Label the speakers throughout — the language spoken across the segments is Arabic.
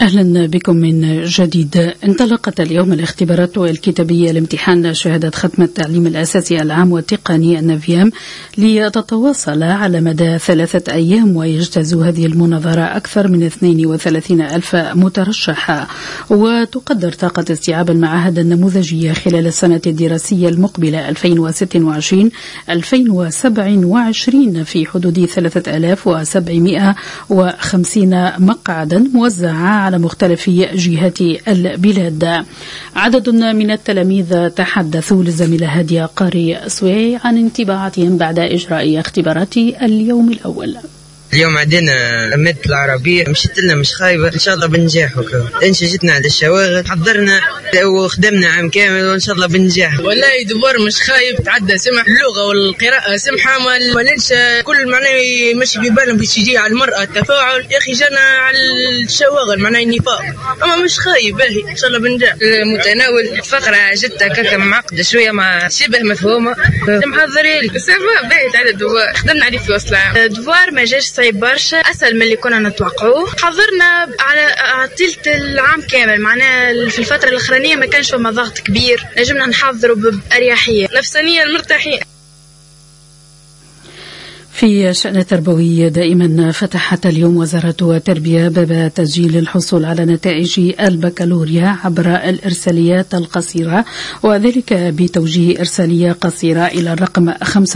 Speaker 1: أهلا بكم من جديد. انطلقت اليوم الاختبارات الكتابية لامتحان شهادة ختم التعليم الأساسي العام والتقني النافيام لتتواصل على مدى 3 أيام، ويجتاز هذه المناظرة أكثر من 32 ألف مترشح، وتقدر طاقة استيعاب المعاهد النموذجية خلال السنة الدراسية المقبلة 2026-2027 في حدود 3750 مقعدا موزعة على مختلف جهات البلاد. عدد من التلاميذ تحدثوا للزميلة هادية قاري سوي عن انطباعاتهم بعد إجراء اختبارات اليوم الأول.
Speaker 2: اليوم عندنا مادة العربية، مشيت لنا مش خايبة، إن شاء الله بنجاح. انشجتنا على الشواغل، حضرنا وخدمنا عام كامل وإن شاء الله بنجاح.
Speaker 3: والله دبار مش خايب، تعدى سمح اللغة والقراءة سمحة، ما ننسى كل معناه ماشي ببالهم بيشجيع على المرأة التفاعل. يا أخي جانا على الشواغل معناه النفاق، أما مش خايب باهي إن شاء الله بنجاح.
Speaker 4: متناول الفقرة جدة كاكا معقدة شوية ما شبه مفهومة، محضرين سبب باهي على الدوار، خدمنا عليه في وسط العام.
Speaker 5: الدوار ما جاش صعيب برشا، أسهل من اللي كنا نتوقعوه. حضرنا على تلت العام كامل، معناه في الفترة الأخرانية ما كانش فما ضغط كبير، نجمنا نحضروا بأريحية نفسانيا مرتاحين.
Speaker 1: في شأن تربوي دائما، فتحت اليوم وزارة التربية باب تسجيل الحصول على نتائج البكالوريا عبر الإرساليات القصيرة، وذلك بتوجيه إرسالية قصيرة إلى الرقم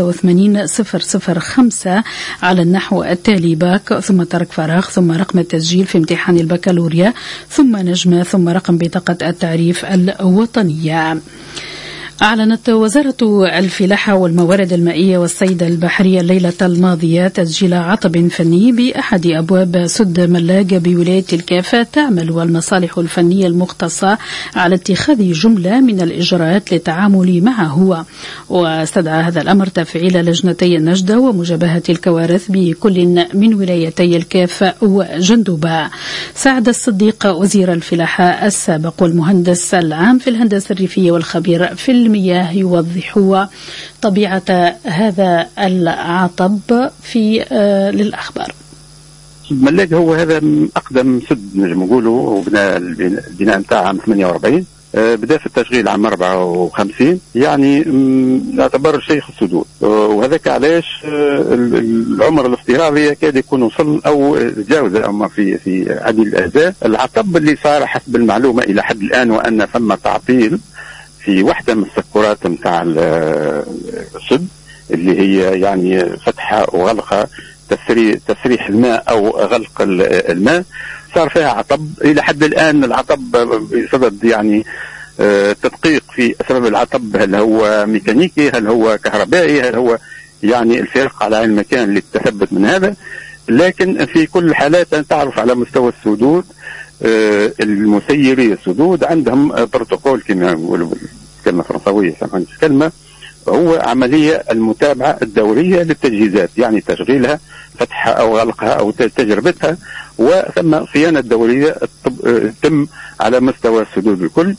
Speaker 1: 85005 على النحو التالي: باك ثم ترك فراغ ثم رقم التسجيل في امتحان البكالوريا ثم نجمة ثم رقم بطاقة التعريف الوطنية. أعلنت وزارة الفلاحة والموارد المائية والصيد البحرية الليلة الماضية تسجيل عطب فني بأحد أبواب سد ملاق بولاية الكافة. تعمل المصالح الفنية المختصة على اتخاذ جملة من الإجراءات للتعامل معه، واستدعى هذا الأمر تفعيل لجنتي النجدة ومجابهة الكوارث بكل من ولايتي الكافة وجندوبة. سعد الصديق وزير الفلاحة السابق والمهندس العام في الهندسة الريفية والخبير في المياه يوضحوا طبيعة هذا العطب في للأخبار.
Speaker 6: ملاق هو هذا أقدم سد نجم نقوله، وبناء البناء نتاع عام 48، بدأ في التشغيل عام 54، يعني يعتبر شيخ السدود، وهذاك علاش العمر الافتراضي يكاد يكون وصل أو تجاوز أما في عدد الأجزاء. العطب اللي صار حسب المعلومة إلى حد الآن وأن ثم تعطيل في واحدة من السكرات نتاع السد اللي هي يعني فتحة وغلقة، تسريح الماء أو غلق الماء، صار فيها عطب. إلى حد الآن العطب بصدد يعني تدقيق في سبب العطب، هل هو ميكانيكي، هل هو كهربائي، هل هو يعني الفرق على المكان للتثبت من هذا. لكن في كل الحالات تعرف على مستوى السدود المسيري السدود عندهم بروتوكول كما نقولوا بالكلمة الفرنسوية، سامحوني في الكلمة، هو عملية المتابعة الدورية للتجهيزات، يعني تشغيلها، فتحها أو غلقها أو تجربتها، وثم صيانة دورية تتم على مستوى السدود الكل.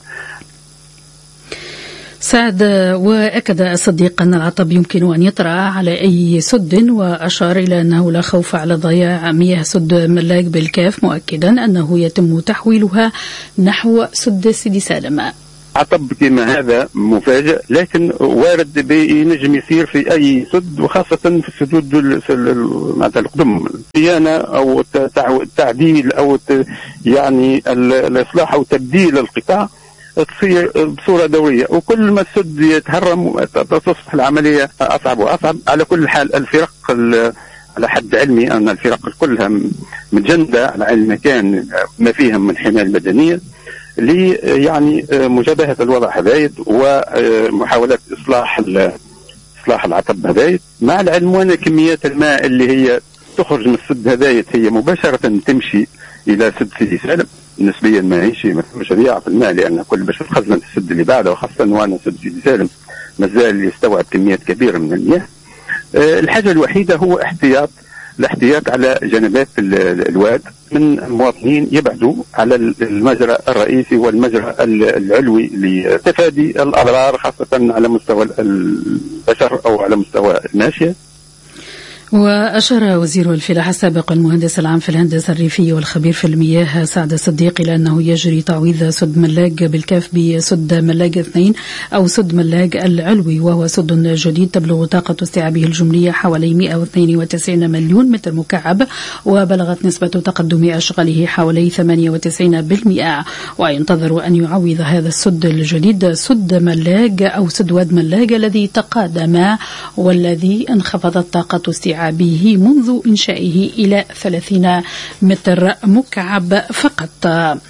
Speaker 1: سعد وأكد الصديق أن العطب يمكن أن يطرأ على أي سد، وأشار إلى أنه لا خوف على ضياع مياه سد ملاق بالكاف، مؤكدا أنه يتم تحويلها نحو سد سيدي سالم.
Speaker 6: عطب كما هذا مفاجئ، لكن وارد بينجم يصير في أي سد، وخاصة في السدود معناتها القدم، صيانة أو تعديل أو يعني الإصلاح أو تبديل القطاع تصير بصورة دورية، وكل ما السد يتهرم تصبح العملية أصعب وأصعب. على كل حال الفرق على حد علمي أن الفرق كلها متجندة على المكان ما فيهم من حماية المدنية لي يعني مجابهة الوضع هذايد ومحاولة إصلاح العطب هذايد، مع العلم وأن كميات الماء اللي هي تخرج من السد هذايد هي مباشرة تمشي إلى سد سيدي سالم، نسبيا ما هيش مشاريع في الماء، لأن كل باش تخزن السد اللي بعده، وخاصة وأن سد سيدي سالم مازال يستوعب كميات كبيرة من المياه. الحاجة الوحيدة هو الاحتياط على جنبات الواد من المواطنين يبعدوا على المجرى الرئيسي والمجرى العلوي لتفادي الأضرار، خاصة على مستوى البشر أو على مستوى الماشية.
Speaker 1: وأشار وزير الفلاحة السابق المهندس العام في الهندسة الريفية والخبير في المياه سعد الصديق إلى أنه يجري تعويض سد ملاج بالكاف بسد ملاج 2 أو سد ملاج العلوي، وهو سد جديد تبلغ طاقة استيعابه الجملية حوالي 192 مليون متر مكعب، وبلغت نسبة تقدم أشغاله حوالي 98%. وينتظر أن يعوض هذا السد الجديد سد ملاج أو سد واد ملاج الذي تقادم والذي انخفضت طاقة استيعابه منذ إنشائه إلى 30 متر مكعب فقط.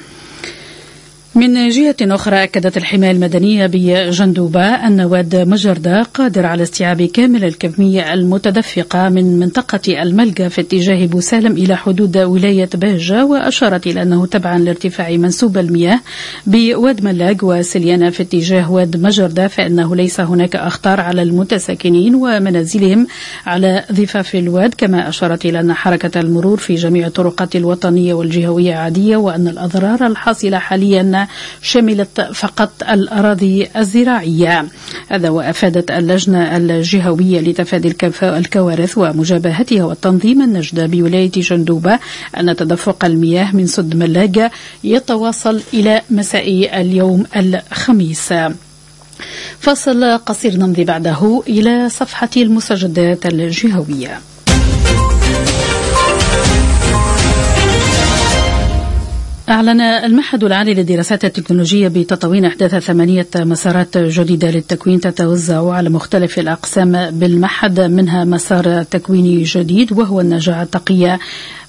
Speaker 1: من جهة أخرى، أكدت الحماية المدنية بجندوبة أن واد مجردة قادر على استيعاب كامل الكمية المتدفقة من منطقة الملقا في اتجاه بوسالم إلى حدود ولاية باجة، وأشارت إلى أنه تبعا لارتفاع منسوب المياه بواد ملاق وسليانة في اتجاه واد مجردة فإنه ليس هناك أخطار على المتساكنين ومنازلهم على ضفاف الواد. كما أشارت إلى أن حركة المرور في جميع الطرقات الوطنية والجهوية عادية، وأن الأضرار الحاصلة حاليا شملت فقط الأراضي الزراعية. هذا وأفادت اللجنة الجهوية لتفادي الكوارث ومجابهتها والتنظيم النجدة بولاية جندوبة أن تدفق المياه من سد ملاقة يتواصل إلى مساء اليوم الخميس. فاصل قصير نمضي بعده إلى صفحة المستجدات الجهوية. أعلن المعهد العالي للدراسات التكنولوجية بتطوين إحداث 8 مسارات جديدة للتكوين تتوزع على مختلف الأقسام بالمعهد، منها مسار تكويني جديد وهو النجاعة التقية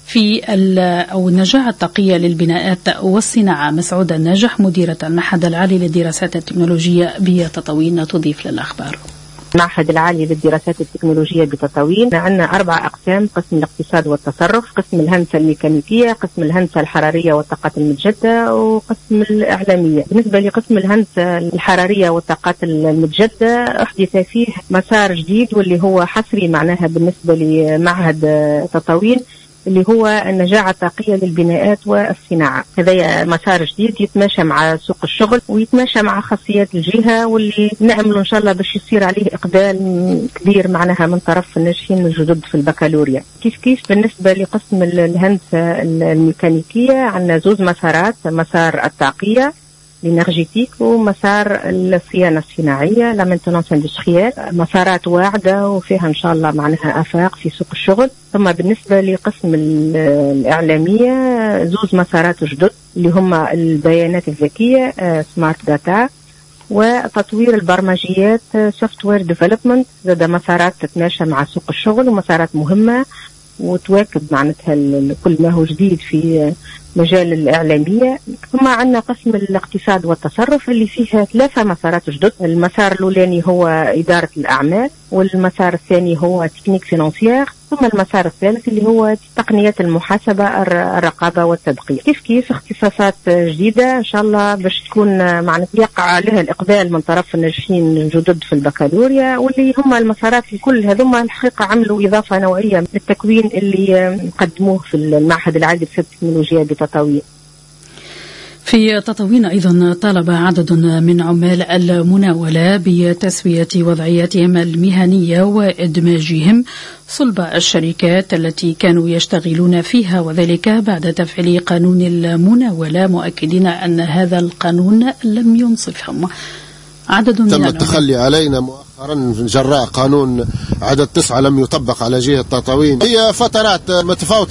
Speaker 1: أو النجاعة التقية للبناءات والصناعة. مسعود الناجح مديرة المعهد العالي للدراسات التكنولوجية بتطوين تضيف للأخبار.
Speaker 7: المعهد العالي للدراسات التكنولوجية بتطوين عندنا 4 أقسام: قسم الاقتصاد والتصرف، قسم الهندسة الميكانيكية، قسم الهندسة الحرارية والطاقات المتجددة، وقسم الإعلامية. بالنسبة لقسم الهندسة الحرارية والطاقات المتجددة أحدث فيه مسار جديد واللي هو حصري معناها بالنسبة لمعهد تطوين، اللي هو النجاعة الطاقية للبناءات والصناعة. هذا مسار جديد يتماشى مع سوق الشغل ويتماشى مع خاصيات الجهة، واللي نعمل إن شاء الله باش يصير عليه إقبال كبير معناها من طرف الناجحين الجدد في البكالوريا. كيف بالنسبة لقسم الهندسة الميكانيكية عندنا 2 مسارات: مسار الطاقية لينرجيتيك ومسار الصيانة الصناعية لا مينتونانس اندستريال. مسارات واعدة وفيها إن شاء الله معناها آفاق في سوق الشغل. ثم بالنسبة لقسم الإعلامية 2 مسارات جدد اللي هم البيانات الذكية سمارت داتا وتطوير البرمجيات سوفت وير ديفلوبمنت. هذا مسارات تتماشى مع سوق الشغل ومسارات مهمة وتواكب معناتها كل ما هو جديد في مجال الإعلامية. ثم عندنا قسم الاقتصاد والتصرف اللي فيها 3 مسارات جدد. المسار الأولاني هو إدارة الأعمال، والمسار الثاني هو تكنيك فينانسيير، ثم المسار الثالث اللي هو تقنيات المحاسبة الرقابة والتدقيق. كيف اختصاصات جديدة إن شاء الله باش تكون معناتها يقع عليها الإقبال من طرف الناجحين الجدد في البكالوريا، واللي هم المسارات الكل هذوما الحقيقة عملوا إضافة نوعية للتكوين اللي قدموه في المعهد العالي للدراسات التكنولوجية بتطوين.
Speaker 1: في تطوين أيضا طالب عدد من عمال المناولة بتسوية وضعياتهم المهنية وإدماجهم صلب الشركات التي كانوا يشتغلون فيها، وذلك بعد تفعيل قانون المناولة، مؤكدين أن هذا القانون لم ينصفهم.
Speaker 8: تم التخلي علينا مؤخرا جراء قانون عدد 9 لم يطبق على جهة تطوين. هي فترات متفاوتة